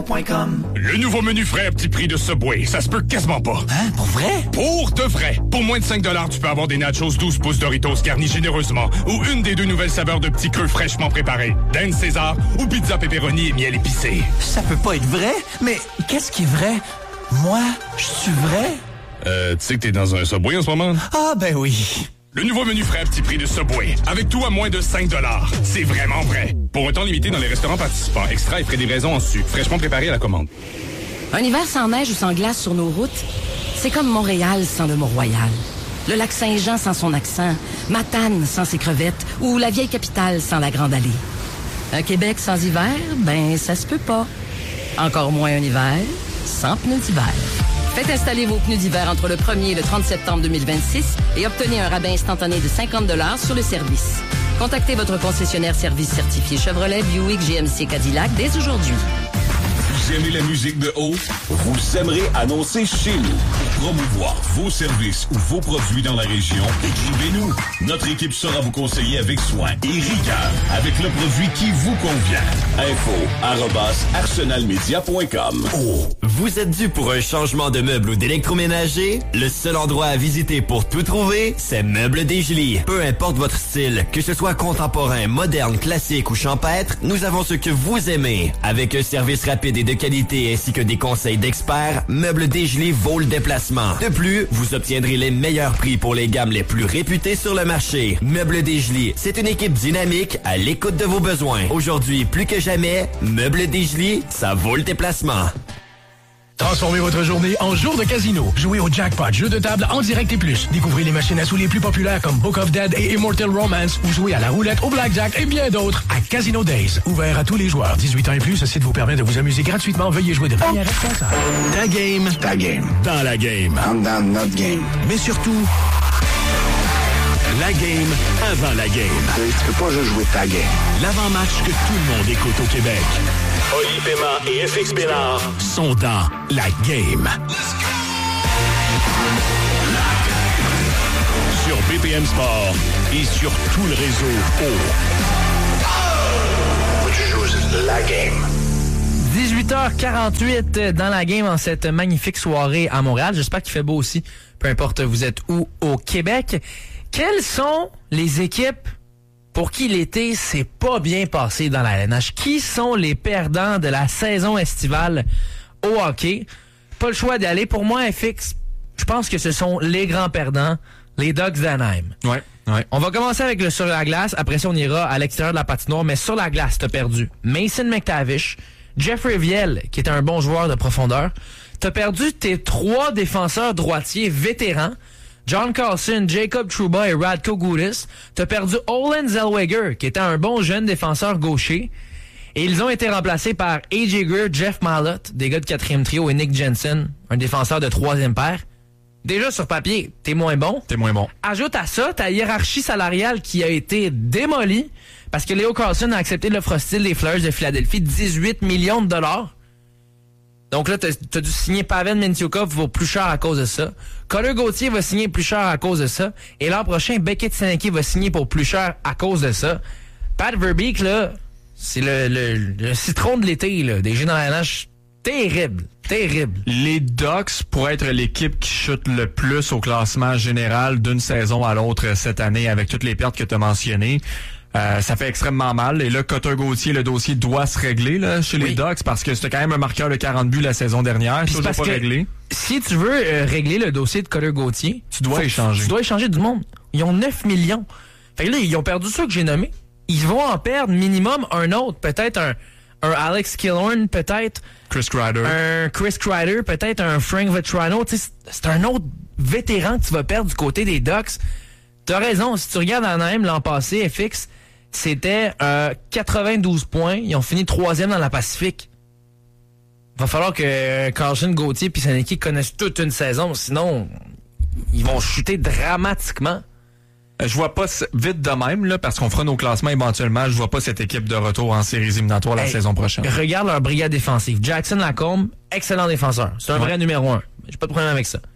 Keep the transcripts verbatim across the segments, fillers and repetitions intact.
point com. Le nouveau menu frais à petit prix de Subway, ça se peut quasiment pas. Hein? Pour vrai? Pour de vrai. Pour moins de cinq dollars, tu peux avoir des nachos douze pouces Doritos garnis généreusement ou une des deux nouvelles saveurs de petits queues fraîchement préparées. Dinde César ou pizza pepperoni et miel épicé. Ça peut pas être vrai? Mais qu'est-ce qui est vrai? Moi, je suis vrai? Euh, tu sais que t'es dans un Subway en ce moment? Ah, ben oui. Le nouveau menu frais à petit prix de Subway. Avec tout à moins de cinq dollars. C'est vraiment vrai. Pour un temps limité dans les restaurants participants. Extra et frais de livraison en sucre. Fraîchement préparé à la commande. Un hiver sans neige ou sans glace sur nos routes, c'est comme Montréal sans le Mont-Royal. Le lac Saint-Jean sans son accent. Matane sans ses crevettes. Ou la vieille capitale sans la Grande Allée. Un Québec sans hiver, ben ça se peut pas. Encore moins un hiver sans pneus d'hiver. Faites installer vos pneus d'hiver entre le premier et le trente septembre deux mille vingt-six et obtenez un rabais instantané de cinquante dollars sur le service. Contactez votre concessionnaire service certifié Chevrolet, Buick, G M C, Cadillac dès aujourd'hui. Vous aimez la musique de haut? Vous aimerez annoncer chez nous. Pour promouvoir vos services ou vos produits dans la région, écrivez-nous. Notre équipe saura vous conseiller avec soin et rigueur avec le produit qui vous convient. Info arobase arsenalmedia point com. Oh, vous êtes dû pour un changement de meuble ou d'électroménager? Le seul endroit à visiter pour tout trouver, c'est Meubles Desjolies. Peu importe votre style, que ce soit contemporain, moderne, classique ou champêtre, nous avons ce que vous aimez. Avec un service rapide et de qualité ainsi que des conseils d'experts, Meubles Desjolies vaut le déplacement. De plus, vous obtiendrez les meilleurs prix pour les gammes les plus réputées sur le marché. Meubles Desjolies, c'est une équipe dynamique à l'écoute de vos besoins. Aujourd'hui, plus que jamais, Meubles Desjolies, ça vaut le déplacement. Transformez votre journée en jour de casino. Jouez au jackpot, jeu de table en direct et plus. Découvrez les machines à sous les plus populaires comme Book of Dead et Immortal Romance ou jouez à la roulette, au blackjack et bien d'autres à Casino Days. Ouvert à tous les joueurs. dix-huit ans et plus, ce site vous permet de vous amuser gratuitement. Veuillez jouer de manière responsable. Ta game. Ta game. Dans la game. En dans notre game. Mais surtout, la game avant la game. Tu peux pas juste jouer ta game. L'avant-match que tout le monde écoute au Québec. Oli Pema et F X Bénard sont dans la game. Sur B P M Sport et sur tout le réseau au... Faut que tu joues la game. dix-huit heures quarante-huit dans la game en cette magnifique soirée à Montréal. J'espère qu'il fait beau aussi, peu importe vous êtes où au Québec. Quelles sont les équipes pour qui l'été s'est pas bien passé dans la L N H? Qui sont les perdants de la saison estivale au hockey? Pas le choix d'y aller. Pour moi, F X, je pense que ce sont les grands perdants, les Ducks d'Anaheim. Ouais, ouais. On va commencer avec le sur la glace. Après ça, on ira à l'extérieur de la patinoire. Mais sur la glace, t'as perdu Mason McTavish, Jeffrey Viel, qui est un bon joueur de profondeur. T'as perdu tes trois défenseurs droitiers vétérans, John Carlson, Jacob Trouba et Radko Gudas. T'as perdu Olen Zellweger, qui était un bon jeune défenseur gaucher. Et ils ont été remplacés par A J Greer, Jeff Mallott, des gars de quatrième trio, et Nick Jensen, un défenseur de troisième paire. Déjà, sur papier, t'es moins bon. T'es moins bon. Ajoute à ça ta hiérarchie salariale qui a été démolie parce que Leo Carlson a accepté l'offre hostile des Flyers de Philadelphie, dix-huit millions de dollars. Donc là, t'as, t'as dû signer Pavel Mintyukov pour plus cher à cause de ça. Connor Gauthier va signer plus cher à cause de ça. Et l'an prochain, Beckett Senecki va signer pour plus cher à cause de ça. Pat Verbeek, là, c'est le, le, le citron de l'été, là, des jeux dans la N H. Terrible, terrible. Les Ducks pourraient être l'équipe qui chute le plus au classement général d'une saison à l'autre cette année avec toutes les pertes que tu as mentionnées. Euh, ça fait extrêmement mal. Et là, Cotter Gauthier, le dossier doit se régler là, chez oui. les Ducks parce que c'était quand même un marqueur de quarante buts la saison dernière. C'est toujours pas réglé. Si tu veux euh, régler le dossier de Cotter Gauthier, tu dois échanger. Tu dois échanger du monde. Ils ont neuf millions. Fait que là, ils ont perdu ceux que j'ai nommés. Ils vont en perdre minimum un autre. Peut-être un, un Alex Killorn, peut-être Chris Kreider. Un Chris Kreider, peut-être un Frank Vetrano. Tu sais, c'est un autre vétéran que tu vas perdre du côté des Ducks. T'as raison. Si tu regardes Anaheim l'an passé, F X, c'était euh, quatre-vingt-douze points. Ils ont fini troisième dans la Pacifique. Va falloir que euh, Carlson, Gauthier et Senecki connaissent toute une saison. Sinon, ils vont chuter dramatiquement. Je vois pas vite de même, là, parce qu'on fera nos classements éventuellement. Je vois pas cette équipe de retour en séries éliminatoires la hey, saison prochaine. Regarde leur brigade défensive. Jackson Lacombe, excellent défenseur. C'est un ouais. vrai numéro un. J'ai pas de problème avec ça.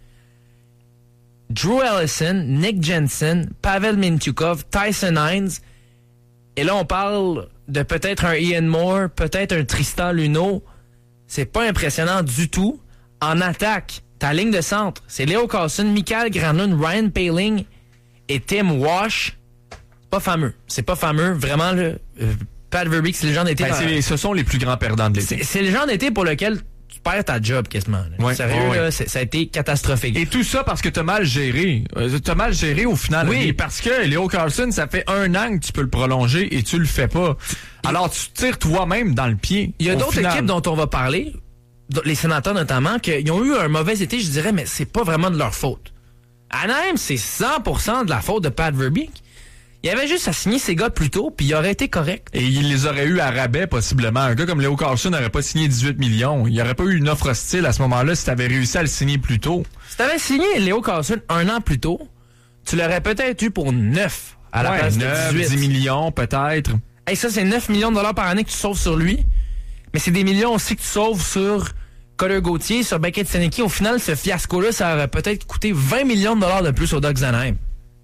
Drew Ellison, Nick Jensen, Pavel Mintyukov, Tyson Hines. Et là, on parle de peut-être un Ian Moore, peut-être un Tristan Luneau. c'est pas impressionnant du tout. En attaque, ta ligne de centre, c'est Leo Carlson, Mikael Granlund, Ryan Poehling et Tim Walsh. C'est pas fameux. C'est pas fameux. Vraiment, là, euh, Pat Verbeek, c'est le genre d'été... Ben, c'est les, ce sont les plus grands perdants de l'été. C'est, c'est le genre d'été pour lequel tu perds ta job quasiment. Là. Ouais, Sérieux, ouais, là, ouais. c'est, ça a été catastrophique. Et tout ça parce que t'as mal géré. Euh, t'as mal géré au final. Oui. Et parce que Leo Carlson, ça fait un an que tu peux le prolonger et tu le fais pas. Alors tu tires toi-même dans le pied. Il y a d'autres final. équipes dont on va parler, les Sénateurs notamment, qu'ils ont eu un mauvais été, je dirais, mais c'est pas vraiment de leur faute. Anaheim, c'est cent pour cent de la faute de Pat Verbeek. Il avait juste à signer ces gars plus tôt, puis il aurait été correct. Et il les aurait eu à rabais, possiblement. Un gars comme Leo Carlson n'aurait pas signé dix-huit millions. Il n'y aurait pas eu une offre hostile à ce moment-là si tu avais réussi à le signer plus tôt. Si tu avais signé Leo Carlson un an plus tôt, tu l'aurais peut-être eu pour neuf à la ouais, place de neuf, dix-huit. dix millions, peut-être. Hey, ça, c'est neuf millions de dollars par année que tu sauves sur lui. Mais c'est des millions aussi que tu sauves sur Cutter Gauthier, sur Beckett Senecki. Au final, ce fiasco-là, ça aurait peut-être coûté vingt millions de dollars de plus aux Ducks d'Anaheim.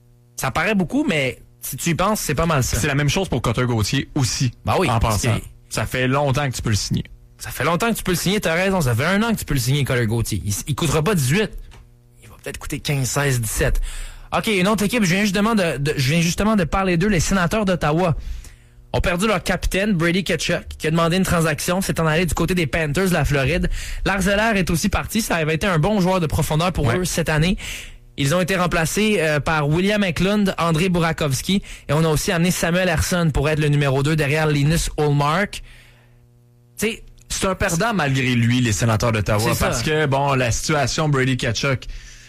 Ça paraît beaucoup, mais si tu y penses, c'est pas mal ça. C'est la même chose pour Cutter Gauthier aussi. Bah oui. En passant. Que... Ça fait longtemps que tu peux le signer. Ça fait longtemps que tu peux le signer, t'as raison. Ça fait un an que tu peux le signer, Cutter Gauthier. Il, il coûtera pas dix-huit. Il va peut-être coûter quinze, seize, dix-sept. OK, une autre équipe, je viens justement de, de, je viens justement de parler d'eux, les Sénateurs d'Ottawa. Ont perdu leur capitaine, Brady Tkachuk, qui a demandé une transaction. C'est en allé du côté des Panthers de la Floride. Lars Eller est aussi parti. Ça avait été un bon joueur de profondeur pour ouais. eux cette année. Ils ont été remplacés euh, par William Eklund, André Burakovsky, et on a aussi amené Samuel Ersson pour être le numéro deux derrière Linus Ullmark. T'sais, c'est un perdant malgré lui, les Sénateurs d'Ottawa, parce que, bon, la situation Brady Tkachuk,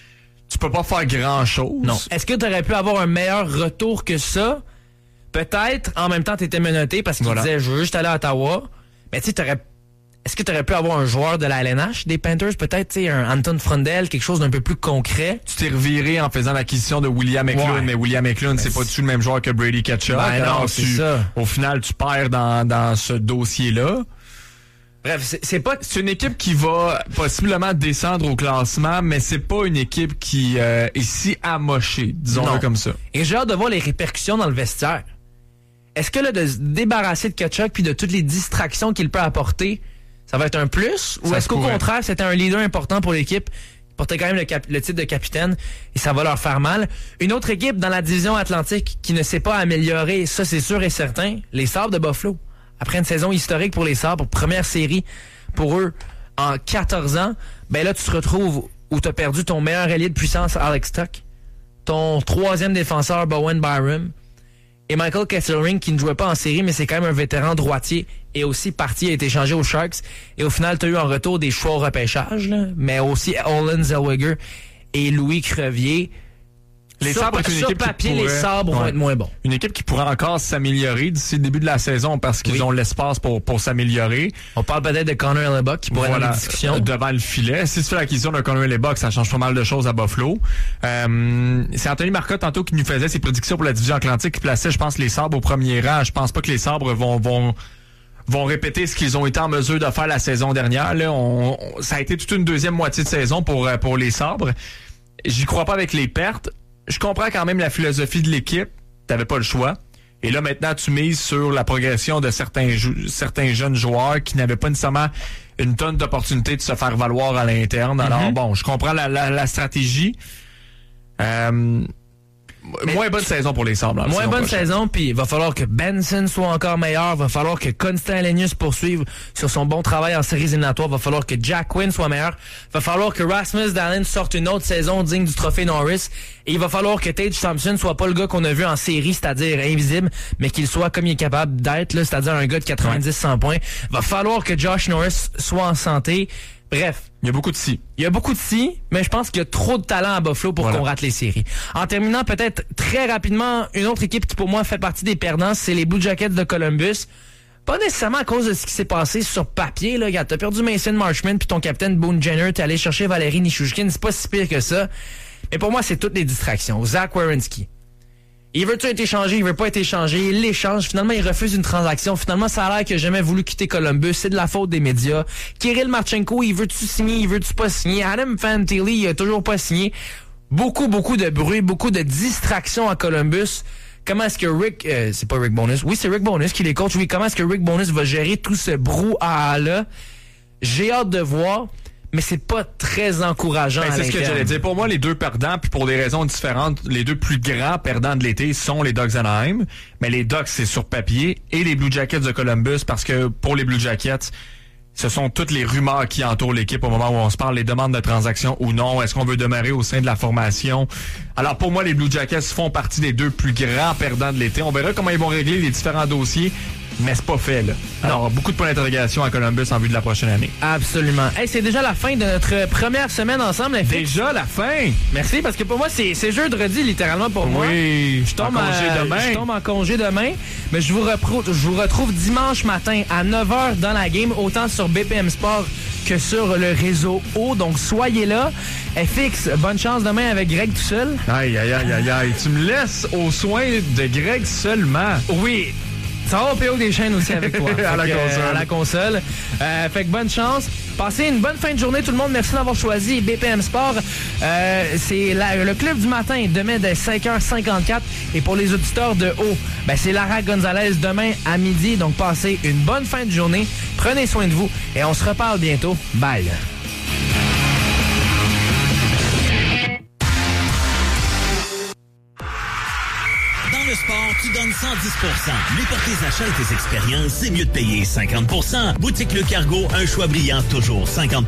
tu peux pas faire grand-chose. Non. Est-ce que tu aurais pu avoir un meilleur retour que ça? Peut-être. En même temps, tu étais menotté parce qu'il voilà. disait, je veux juste aller à Ottawa. Mais tu sais, t'aurais... Est-ce que tu aurais pu avoir un joueur de la L N H des Panthers? Peut-être, tu sais, un Anton Frundel, quelque chose d'un peu plus concret. Tu t'es reviré en faisant l'acquisition de William Eklund, ouais. mais William Eklund, mais c'est, c'est pas du tout le même joueur que Brady Tkachuk. Ben alors non, c'est tu, ça. Au final, tu perds dans, dans ce dossier-là. Bref, c'est, c'est pas... C'est une équipe qui va possiblement descendre au classement, mais c'est pas une équipe qui euh, est si amochée, disons-le comme ça. Et j'ai hâte de voir les répercussions dans le vestiaire. Est-ce que là, de se débarrasser de Tkachuk puis de toutes les distractions qu'il peut apporter, ça va être un plus? Ou ça est-ce qu'au pourrait. contraire, c'était un leader important pour l'équipe? Il portait quand même le, cap- le titre de capitaine et ça va leur faire mal. Une autre équipe dans la division Atlantique qui ne s'est pas améliorée, ça c'est sûr et certain, les Sabres de Buffalo. Après une saison historique pour les Sabres, première série pour eux en quatorze ans, ben là tu te retrouves où tu as perdu ton meilleur allié de puissance, Alex Tuch, ton troisième défenseur, Bowen Byram, et Michael Kesselring, qui ne jouait pas en série, mais c'est quand même un vétéran droitier, et aussi parti, a été échangé aux Sharks. Et au final, tu as eu en retour des choix au repêchage, là, mais aussi Olen Zellweger et Louis Crevier. Les sur, Sabres, c'est une sur équipe papier, qui pourrait, les Sabres ouais. vont être moins bons. Une équipe qui pourrait encore s'améliorer d'ici le début de la saison parce qu'ils oui. ont l'espace pour, pour s'améliorer. On parle peut-être de Connor Hellebuck qui pourrait voilà, être dans la discussion. Devant le filet. Si tu fais l'acquisition de Connor Hellebuck, ça change pas mal de choses à Buffalo. Euh, c'est Anthony Marcotte tantôt qui nous faisait ses prédictions pour la division Atlantique qui plaçait, je pense, les Sabres au premier rang. Je pense pas que les Sabres vont... vont vont répéter ce qu'ils ont été en mesure de faire la saison dernière. Là, on, on, ça a été toute une deuxième moitié de saison pour, pour les Sabres. J'y crois pas avec les pertes. Je comprends quand même la philosophie de l'équipe. T'avais pas le choix. Et là, maintenant, tu mises sur la progression de certains, jou- certains jeunes joueurs qui n'avaient pas nécessairement une tonne d'opportunités de se faire valoir à l'interne. Mm-hmm. Alors, bon, je comprends la, la, la stratégie. Euh, Mais moins bonne saison pour les Sabres. Moins bonne prochaine. saison, puis il va falloir que Benson soit encore meilleur, il va falloir que Constant Elenius poursuive sur son bon travail en séries éliminatoires, il va falloir que Jack Quinn soit meilleur, il va falloir que Rasmus Dahlin sorte une autre saison digne du trophée Norris, et il va falloir que Tage Thompson soit pas le gars qu'on a vu en série, c'est-à-dire invisible, mais qu'il soit comme il est capable d'être, là, c'est-à-dire un gars de quatre-vingt-dix à cent points. Il va falloir que Josh Norris soit en santé. Bref. Il y a beaucoup de si. Il y a beaucoup de si, mais je pense qu'il y a trop de talent à Buffalo pour voilà. qu'on rate les séries. En terminant, peut-être très rapidement, une autre équipe qui pour moi fait partie des perdants, c'est les Blue Jackets de Columbus. Pas nécessairement à cause de ce qui s'est passé sur papier, là. Regarde, t'as perdu Mason Marchment puis ton capitaine Boone Jenner, t'es allé chercher Valérie Nichushkin, c'est pas si pire que ça. Mais pour moi, c'est toutes les distractions. Zach Werenski. Il veut-tu être échangé, il veut pas être échangé, il l'échange, finalement il refuse une transaction, finalement ça a l'air qu'il a jamais voulu quitter Columbus, c'est de la faute des médias. Kirill Marchenko, il veut-tu signer, il veut-tu pas signer, Adam Fantilli, il a toujours pas signé. Beaucoup, beaucoup de bruit, beaucoup de distractions à Columbus. Comment est-ce que Rick, euh, c'est pas Rick Bowness, oui c'est Rick Bowness qui les coach, oui, comment est-ce que Rick Bowness va gérer tout ce brouhaha-là? j'ai hâte de voir, mais c'est pas très encourageant ben, à c'est ce que j'allais dire. Pour moi, les deux perdants, puis pour des raisons différentes, les deux plus grands perdants de l'été sont les Ducks d'Anaheim, mais les Ducks, c'est sur papier, et les Blue Jackets de Columbus, parce que pour les Blue Jackets, ce sont toutes les rumeurs qui entourent l'équipe au moment où on se parle, les demandes de transaction ou non. Est-ce qu'on veut demeurer au sein de la formation? Alors pour moi, les Blue Jackets font partie des deux plus grands perdants de l'été. On verra comment ils vont régler les différents dossiers. Mais c'est pas fait, là. Alors, non. Beaucoup de points d'interrogation à Columbus en vue de la prochaine année. Absolument. Hey, c'est déjà la fin de notre première semaine ensemble. F X. Déjà la fin? Merci, parce que pour moi, c'est, c'est jeudi, littéralement, pour oui, moi. Oui, je tombe en congé à, demain. Je tombe en congé demain. Mais je vous, repro- je vous retrouve dimanche matin à neuf heures dans la game, autant sur B P M Sport que sur le réseau O. Donc, soyez là. F X, bonne chance demain avec Greg tout seul. Aïe, aïe, aïe, aïe, aïe. Tu me laisses aux soins de Greg seulement. Oui. Ça va au P O des chaînes aussi avec toi. à, la que, console. à la console. Euh, fait que bonne chance. Passez une bonne fin de journée tout le monde. Merci d'avoir choisi B P M Sport. Euh, c'est la, le club du matin demain dès cinq heures cinquante-quatre. Et pour les auditeurs de haut, ben c'est Lara Gonzalez demain à midi. Donc passez une bonne fin de journée. Prenez soin de vous et on se reparle bientôt. Bye. Le sport, tu donnes cent dix pour cent. Mais pour tes achats et tes expériences, c'est mieux de payer cinquante pour cent. Boutique Le Cargo, un choix brillant, toujours cinquante pour cent.